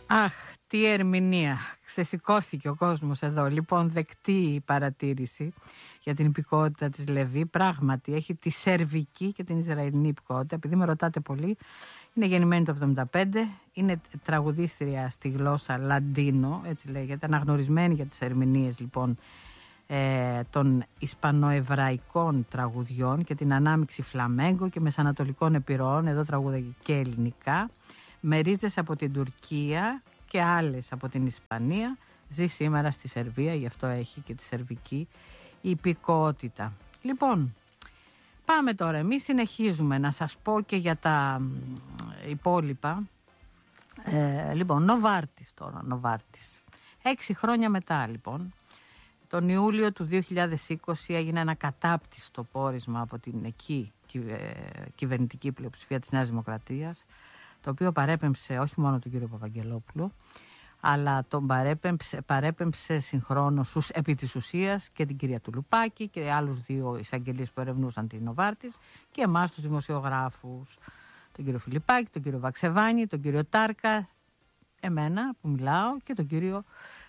Αχ, τι ερμηνεία. Ξεσηκώθηκε ο κόσμος εδώ. Λοιπόν, δεκτή η παρατήρηση για την υπηκότητα της Λεβί. Πράγματι, έχει τη σερβική και την Ισραηλινή υπηκότητα. Επειδή με ρωτάτε πολύ, είναι γεννημένη το 1975. Είναι τραγουδίστρια στη γλώσσα Λαντίνο, έτσι λέγεται. Αναγνωρισμένη για τις ερμηνείες, λοιπόν, των ισπανοεβραϊκών τραγουδιών και την ανάμειξη φλαμέγκο και μεσανατολικών επιρροών. Εδώ τραγούδα και ελληνικά. Με ρίζες από την Τουρκία και άλλες από την Ισπανία. Ζει σήμερα στη Σερβία, γι' αυτό έχει και τη σερβική υπηκότητα. Λοιπόν, πάμε τώρα. Εμείς συνεχίζουμε να σας πω και για τα υπόλοιπα. Λοιπόν, Νοβάρτης τώρα, Νοβάρτης. 6 χρόνια μετά, λοιπόν, τον Ιούλιο του 2020 έγινε ένα κατάπτυστο πόρισμα από την εκεί κυβερνητική πλειοψηφία της Νέας Δημοκρατίας, το οποίο παρέπεμψε όχι μόνο τον κύριο Παπαγγελόπουλο, αλλά τον παρέπεμψε συγχρόνως επί της ουσίας και την κυρία Τουλουπάκη και άλλους 2 εισαγγελίες που ερευνούσαν την Νοβάρτης και εμάς τους δημοσιογράφους, τον κύριο Φιλιππάκη, τον κύριο Βαξεβάνη, τον κύριο Τάρκα, εμένα που μιλάω και τον κύριο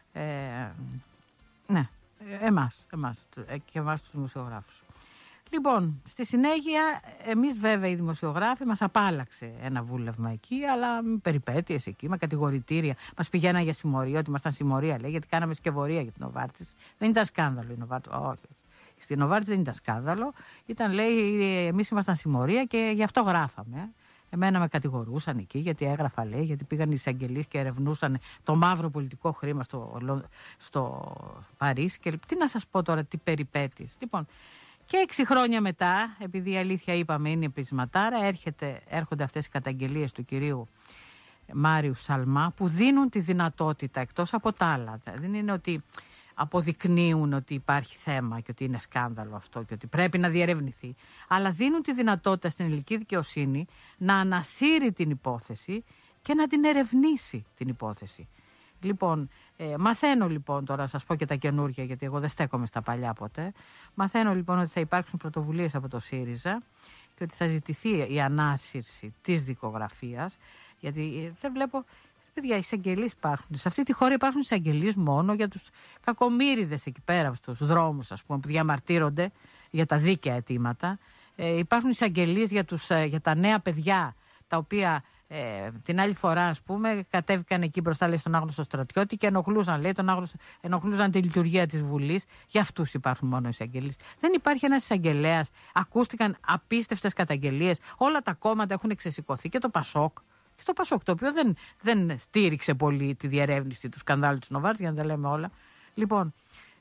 εμάς και εμάς τους δημοσιογράφους. Λοιπόν, στη συνέχεια, εμείς βέβαια οι δημοσιογράφοι μας απάλαξε ένα βούλευμα εκεί, αλλά με περιπέτειες εκεί, με κατηγορητήρια. Μας πηγαίναν για συμμορία, ότι ήμασταν συμμορία, λέει, γιατί κάναμε σκευωρία για την Νοβάρτης. Δεν ήταν σκάνδαλο η Νοβάρτης. Όχι. Στην Νοβάρτης δεν ήταν σκάνδαλο. Ήταν, λέει, εμείς ήμασταν συμμορία και γι' αυτό γράφαμε. Εμένα με κατηγορούσαν εκεί, γιατί έγραφα, λέει, γιατί πήγαν οι εισαγγελείς και ερευνούσαν το μαύρο πολιτικό χρήμα στο Παρίσι. Και τι να σας πω τώρα, τι περιπέτειες. Λοιπόν. Και 6 χρόνια μετά, επειδή η αλήθεια είπαμε είναι πεισματάρα, έρχονται αυτές οι καταγγελίες του κυρίου Μάριου Σαλμά που δίνουν τη δυνατότητα, εκτός από τα άλλα, δεν είναι ότι αποδεικνύουν ότι υπάρχει θέμα και ότι είναι σκάνδαλο αυτό και ότι πρέπει να διερευνηθεί, αλλά δίνουν τη δυνατότητα στην ελληνική δικαιοσύνη να ανασύρει την υπόθεση και να την ερευνήσει την υπόθεση. Λοιπόν, μαθαίνω λοιπόν τώρα, σας πω και τα καινούργια, γιατί εγώ δεν στέκομαι στα παλιά ποτέ. Μαθαίνω λοιπόν ότι θα υπάρξουν πρωτοβουλίες από το ΣΥΡΙΖΑ και ότι θα ζητηθεί η ανάσυρση της δικογραφίας, γιατί δεν βλέπω, παιδιά, εισαγγελίες υπάρχουν. Σε αυτή τη χώρα υπάρχουν εισαγγελίες μόνο για τους κακομοίριδες εκεί πέρα στους δρόμους, ας πούμε, που διαμαρτύρονται για τα δίκαια αιτήματα. Υπάρχουν εισαγγελίες για τα νέα παιδιά, τα οποία την άλλη φορά, ας πούμε, κατέβηκαν εκεί μπροστά, λέει, στον άγνωστο στρατιώτη και ενοχλούσαν, λέει, ενοχλούσαν τη λειτουργία της Βουλής. Για αυτούς υπάρχουν μόνο εισαγγελίες. Δεν υπάρχει ένας εισαγγελέας. Ακούστηκαν απίστευτες καταγγελίες. Όλα τα κόμματα έχουν ξεσηκωθεί και το Πασόκ. Και το Πασόκ, το οποίο δεν στήριξε πολύ τη διερεύνηση του σκανδάλου της Νοβάρτης, για να τα λέμε όλα. Λοιπόν,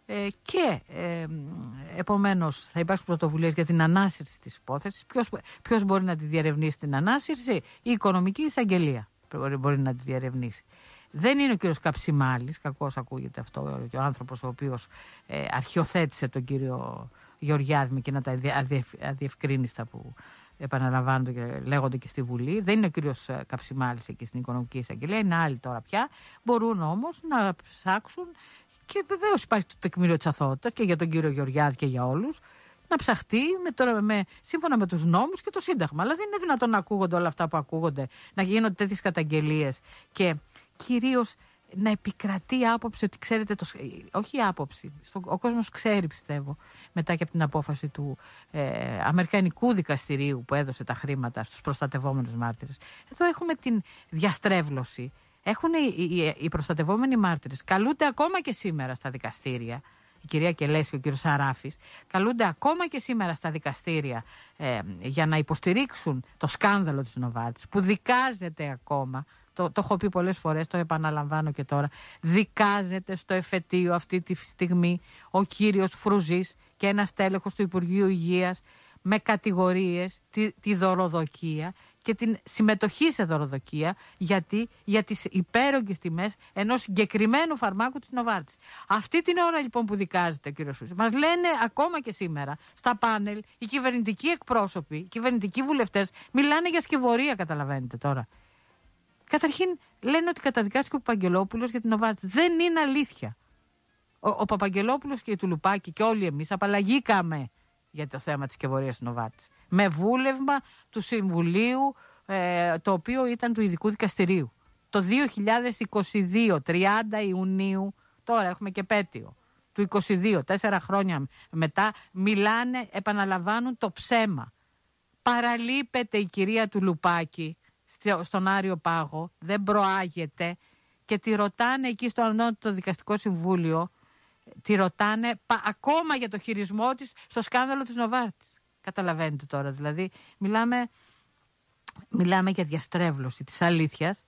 επομένως θα υπάρξουν πρωτοβουλίες για την ανάσυρση της υπόθεσης. Ποιος μπορεί να τη διερευνήσει την ανάσυρση? Η Οικονομική Εισαγγελία μπορεί να τη διερευνήσει. Δεν είναι ο κύριος Καψιμάλης, κακώς ακούγεται αυτό, και ο άνθρωπος ο οποίος αρχιοθέτησε τον κύριο Γεωργιάδη με εκείνα τα αδιευκρίνιστα που επαναλαμβάνονται και λέγονται και στη Βουλή. Δεν είναι ο κύριος Καψιμάλης εκεί στην Οικονομική Εισαγγελία, είναι άλλοι τώρα πια. Μπορούν όμως να ψάξουν. Και βεβαίως υπάρχει το τεκμήριο της αθωότητας και για τον κύριο Γεωργιάδη και για όλους, να ψαχτεί σύμφωνα με τους νόμους και το Σύνταγμα. Αλλά δεν είναι δυνατόν να ακούγονται όλα αυτά που ακούγονται, να γίνονται τέτοιες καταγγελίες και κυρίως να επικρατεί άποψη ότι ξέρετε, όχι άποψη, ο κόσμος ξέρει, πιστεύω, μετά και από την απόφαση του Αμερικανικού δικαστηρίου που έδωσε τα χρήματα στους προστατευόμενους μάρτυρες. Εδώ έχουμε την διαστρέβλωση. Έχουν οι προστατευόμενοι μάρτυρες, καλούνται ακόμα και σήμερα στα δικαστήρια, η κυρία Κελέση και ο κύριος Σαράφης, καλούνται ακόμα και σήμερα στα δικαστήρια για να υποστηρίξουν το σκάνδαλο της Νοβάρτης, που δικάζεται ακόμα, το έχω πει πολλές φορές, το επαναλαμβάνω και τώρα, δικάζεται στο εφετείο αυτή τη στιγμή ο κύριος Φρουζής και ένας τέλεχος του Υπουργείου Υγείας με κατηγορίες, τη δωροδοκία και την συμμετοχή σε δωροδοκία, γιατί για τις υπέρογγες τιμές ενός συγκεκριμένου φαρμάκου της Νοβάρτης. Αυτή την ώρα λοιπόν που δικάζεται ο κύριος Φρουζής, μας λένε ακόμα και σήμερα στα πάνελ οι κυβερνητικοί εκπρόσωποι, οι κυβερνητικοί βουλευτές μιλάνε για σκευωρία, καταλαβαίνετε τώρα. Καταρχήν λένε ότι καταδικάστηκε ο Παπαγγελόπουλος για την Νοβάρτης. Δεν είναι αλήθεια. Ο Παπαγγελόπουλος και η Τουλουπάκη και όλοι εμείς απαλλαγήκαμε για το θέμα της σκευωρίας της Νοβάρτης. Με βούλευμα του Συμβουλίου, το οποίο ήταν του Ειδικού Δικαστηρίου. το 2022, 30 Ιουνίου, τώρα έχουμε και επέτειο του 22, 4 χρόνια μετά, μιλάνε, επαναλαμβάνουν το ψέμα. Παραλείπεται η κυρία του Λουπάκη στον Άριο Πάγο, δεν προάγεται και τη ρωτάνε εκεί στο Ανώτατο Δικαστικό Συμβούλιο, τη ρωτάνε ακόμα για το χειρισμό της στο σκάνδαλο της Νοβάρτης. Καταλαβαίνετε τώρα, δηλαδή μιλάμε για διαστρέβλωση της αλήθειας,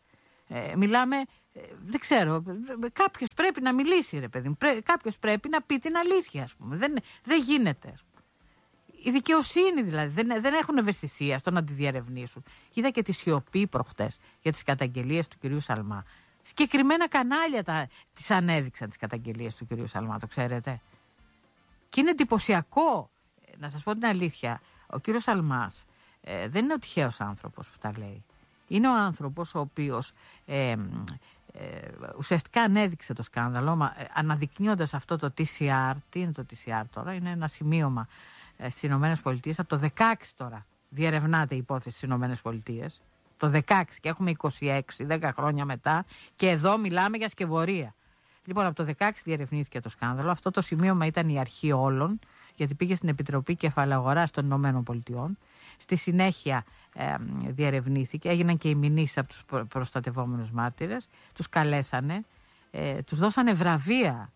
δεν ξέρω, κάποιος πρέπει να μιλήσει, ρε παιδί μου, κάποιος πρέπει να πει την αλήθεια, ας πούμε. Δεν γίνεται, ας πούμε. Η δικαιοσύνη δηλαδή, δεν έχουν ευαισθησία στο να τη διαρευνήσουν. Είδα και τη σιωπή προχτές για τις καταγγελίες του κυρίου Σαλμά. Συγκεκριμένα κανάλια τις ανέδειξαν τις καταγγελίες του κυρίου Σαλμά, το ξέρετε. Και είναι εντυπωσιακό, να σας πω την αλήθεια, ο κύριος Σαλμάς δεν είναι ο τυχαίος άνθρωπος που τα λέει. Είναι ο άνθρωπος ο οποίος ουσιαστικά ανέδειξε το σκάνδαλο, αναδεικνύοντας αυτό το TCR. Τι είναι το TCR τώρα? Είναι ένα σημείωμα στις Ηνωμένες Πολιτείες. Από το 16 τώρα διερευνάται η υπόθεση στις Ηνωμένες Πολιτείες. Το 16 και έχουμε 26, 10 χρόνια μετά, και εδώ μιλάμε για σκευωρία. Λοιπόν, από το 16 διερευνήθηκε το σκάνδαλο. Αυτό το σημείωμα ήταν η αρχή όλων, γιατί πήγε στην Επιτροπή Κεφαλαγοράς των Ηνωμένων Πολιτειών. Στη συνέχεια διερευνήθηκε, έγιναν και οι μηνύσεις από τους προστατευόμενους μάρτυρες, τους καλέσανε, τους δώσανε βραβεία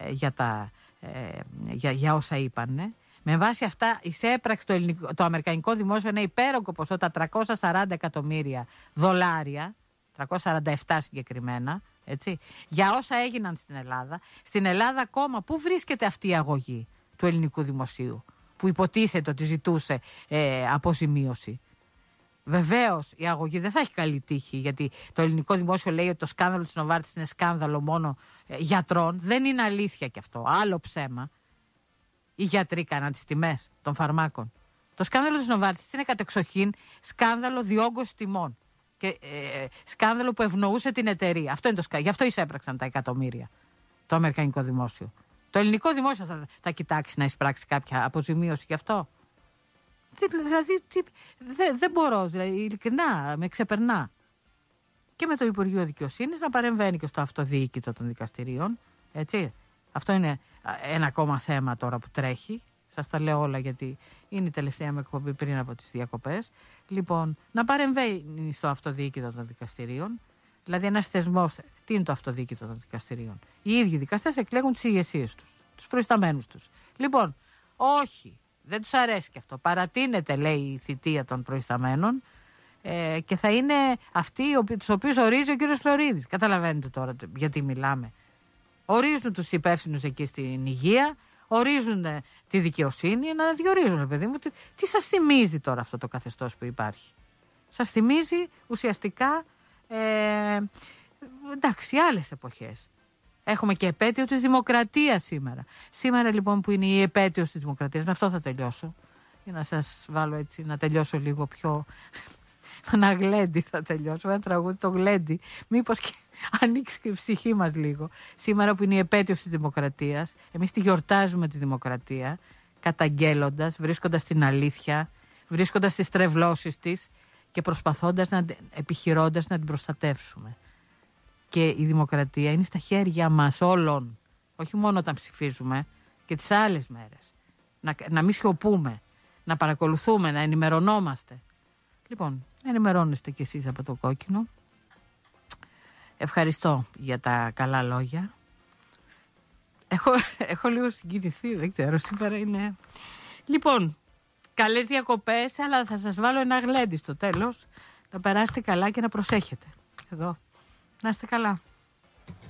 για όσα είπανε. Με βάση αυτά εισέπραξε το αμερικανικό δημόσιο ένα υπέρογγο ποσό, τα $340 εκατομμύρια, 347 συγκεκριμένα, έτσι, για όσα έγιναν στην Ελλάδα. Στην Ελλάδα ακόμα πού βρίσκεται αυτή η αγωγή του ελληνικού δημοσίου, που υποτίθεται ότι ζητούσε αποζημίωση? Βεβαίως η αγωγή δεν θα έχει καλή τύχη, γιατί το ελληνικό δημόσιο λέει ότι το σκάνδαλο της Νοβάρτης είναι σκάνδαλο μόνο γιατρών. Δεν είναι αλήθεια κι αυτό. Άλλο ψέμα. Οι γιατροί κάναν τις τιμές των φαρμάκων. Το σκάνδαλο της Νοβάρτης είναι κατεξοχήν σκάνδαλο διόγκωσης τιμών. Και σκάνδαλο που ευνοούσε την εταιρεία. Αυτό είναι το σκάνδαλο. Γι' αυτό εισέπραξαν τα εκατομμύρια το αμερικανικό δημόσιο. Το ελληνικό δημόσιο θα κοιτάξει να εισπράξει κάποια αποζημίωση γι' αυτό? Δηλαδή δεν μπορώ, δηλαδή, ειλικρινά με ξεπερνά. Και με το Υπουργείο Δικαιοσύνης να παρεμβαίνει και στο αυτοδιοίκητο των δικαστηρίων. Έτσι. Αυτό είναι ένα ακόμα θέμα τώρα που τρέχει. Σας τα λέω όλα γιατί είναι η τελευταία μου εκπομπή πριν από τις διακοπές. Λοιπόν, να παρεμβαίνει στο αυτοδιοίκητο των δικαστηρίων. Δηλαδή ένας θεσμός. Τι είναι το αυτοδιοίκητο των δικαστηρίων? Οι ίδιοι δικαστές εκλέγουν τις ηγεσίες τους, τους προϊσταμένους τους. Λοιπόν, όχι, δεν τους αρέσει και αυτό. Παρατείνεται, λέει, η θητεία των προϊσταμένων και θα είναι αυτοί τους οποίους ορίζει ο κύριος Φλωρίδης. Καταλαβαίνετε τώρα γιατί μιλάμε. Ορίζουν τους υπεύθυνους εκεί στην υγεία, ορίζουν τη δικαιοσύνη, να διορίζουν, παιδί μου. Τι σας θυμίζει τώρα αυτό το καθεστώς που υπάρχει? Σας θυμίζει ουσιαστικά εντάξει, άλλες εποχές. Έχουμε και επέτειο της δημοκρατίας σήμερα. Σήμερα λοιπόν που είναι η επέτειος της δημοκρατίας, με αυτό θα τελειώσω. Για να σας βάλω έτσι, να τελειώσω λίγο πιο... ένα γλέντι θα τελειώσω, ένα τραγούδι το γλέντι. Μήπως και ανοίξει και η ψυχή μας λίγο. Σήμερα που είναι η επέτειος της δημοκρατίας, εμείς τη γιορτάζουμε τη δημοκρατία, καταγγέλλοντας, βρίσκοντας την αλήθεια, βρίσκοντας τις τρευλώσεις της και προσπαθώντας, επιχειρώντας να την προστατεύσουμε. Και η δημοκρατία είναι στα χέρια μας όλων. Όχι μόνο όταν ψηφίζουμε, και τις άλλες μέρες. Να μην σιωπούμε, να παρακολουθούμε, να ενημερωνόμαστε. Λοιπόν, ενημερώνεστε κι εσείς από το κόκκινο. Ευχαριστώ για τα καλά λόγια. Έχω λίγο συγκινηθεί, δεν ξέρω, σήμερα είναι... Λοιπόν, καλές διακοπές, αλλά θα σας βάλω ένα γλέντι στο τέλος. Να περάσετε καλά και να προσέχετε. Εδώ. Να είστε καλά.